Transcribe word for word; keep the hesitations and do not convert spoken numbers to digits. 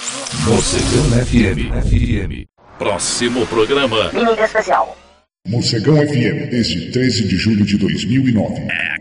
Morcegão F M. F M. Próximo programa. Mídia especial. Morcegão F M, desde treze de julho de dois mil e nove. É